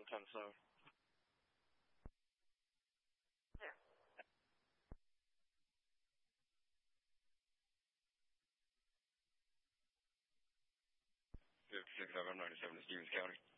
10-7. Yeah. 56, I'm 97 to Stevens County.